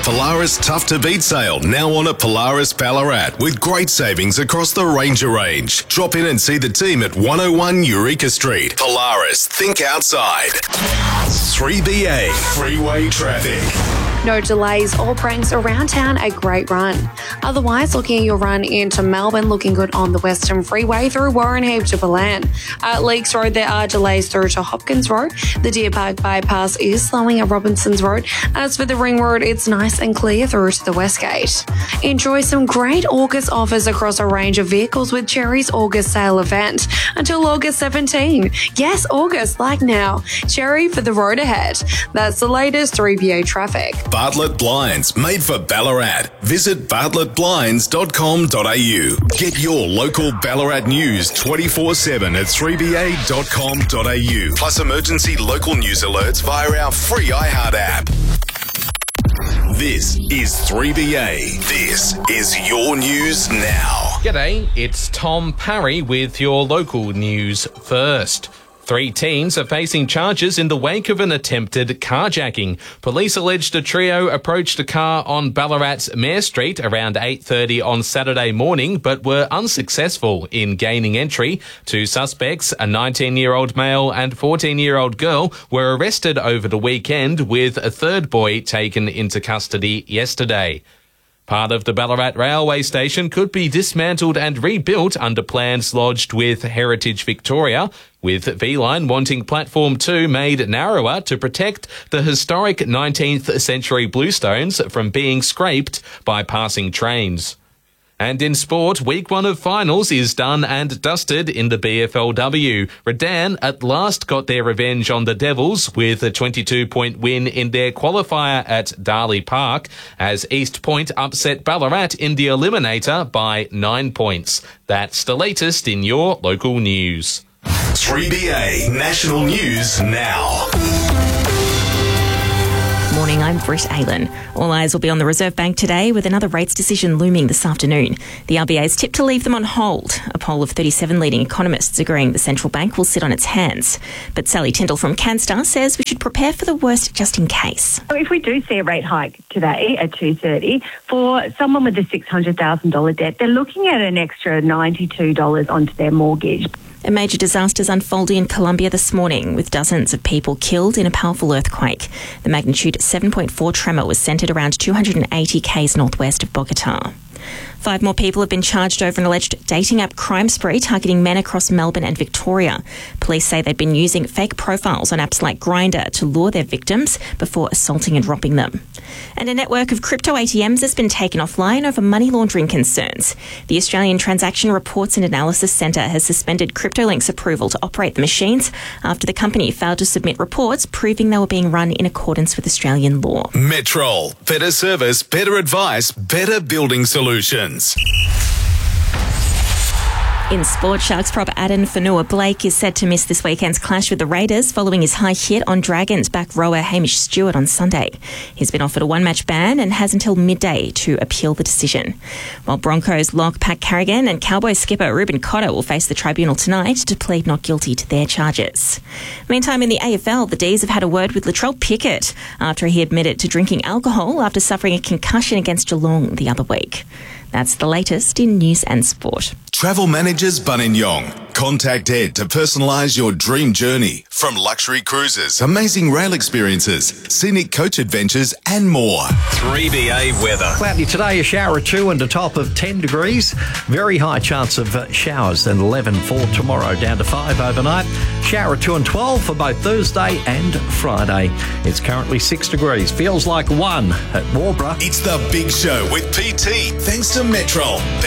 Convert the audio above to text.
Polaris Tough to Beat sale now on at Polaris Ballarat with great savings across the Ranger range. Drop in and see the team at 101 Eureka Street. Polaris, think outside. 3BA Freeway Traffic. No delays or pranks around town, a great run. Otherwise, looking at your run into Melbourne, looking good on the Western Freeway through Warrenheip to Ballan. At Leakes Road, there are delays through to Hopkins Road. The Deer Park bypass is slowing at Robinsons Road. As for the Ring Road, it's nice and clear through to the Westgate. Enjoy some great August offers across a range of vehicles with Cherry's August sale event until August 17. Yes, August, like now. Cherry for the road ahead. That's the latest 3BA traffic. Bartlett Blinds, made for Ballarat. Visit bartlettblinds.com.au. Get your local Ballarat news 24/7 at 3ba.com.au. Plus emergency local news alerts via our free iHeart app. This is 3BA. This is your news now. G'day, it's Tom Parry with your local news first. 3 teens are facing charges in the wake of an attempted carjacking. Police alleged a trio approached a car on Ballarat's Mare Street around 8:30 on Saturday morning, but were unsuccessful in gaining entry. 2 suspects, a 19-year-old male and 14-year-old girl, were arrested over the weekend, with a third boy taken into custody yesterday. Part of the Ballarat railway station could be dismantled and rebuilt under plans lodged with Heritage Victoria, with V-Line wanting Platform 2 made narrower to protect the historic 19th century bluestones from being scraped by passing trains. And in sport, week 1 of finals is done and dusted in the BFLW. Redan at last got their revenge on the Devils with a 22-point win in their qualifier at Darley Park, as East Point upset Ballarat in the Eliminator by 9 points. That's the latest in your local news. 3BA National News Now. Morning, I'm Britt Aylen. All eyes will be on the Reserve Bank today, with another rates decision looming this afternoon. The RBA's tipped to leave them on hold. A poll of 37 leading economists agreeing the central bank will sit on its hands. But Sally Tyndall from Canstar says we should prepare for the worst just in case. If we do see a rate hike today at 2:30, for someone with a $600,000 debt, they're looking at an extra $92 onto their mortgage. A major disaster is unfolding in Colombia this morning, with dozens of people killed in a powerful earthquake. The magnitude 7.4 tremor was centred around 280 k's northwest of Bogota. 5 more people have been charged over an alleged dating app crime spree targeting men across Melbourne and Victoria. Police say they'd been using fake profiles on apps like Grindr to lure their victims before assaulting and robbing them. And a network of crypto ATMs has been taken offline over money laundering concerns. The Australian Transaction Reports and Analysis Centre has suspended CryptoLink's approval to operate the machines after the company failed to submit reports proving they were being run in accordance with Australian law. Metrol. Better service, better advice, better building solutions. In sport, Sharks prop Addin Fonua-Blake is set to miss this weekend's clash with the Raiders following his high hit on Dragons back rower Hamish Stewart on Sunday. He's been offered a 1-match ban and has until midday to appeal the decision. While Broncos lock Pat Carrigan and Cowboys skipper Ruben Cotter will face the tribunal tonight to plead not guilty to their charges. Meantime, in the AFL, the D's have had a word with Latrell Pickett after he admitted to drinking alcohol after suffering a concussion against Geelong the other week. That's the latest in news and sport. Travel Managers Buninyong. Contact Ed to personalise your dream journey. From luxury cruises, amazing rail experiences, scenic coach adventures and more. 3BA weather. Cloudy today, a shower or 2 and a top of 10 degrees. Very high chance of showers, and 11 for tomorrow, down to 5 overnight. Shower 2 and 12 for both Thursday and Friday. It's currently 6 degrees. Feels like 1 at Warborough. It's the Big Show with PT. Thanks to Metrol.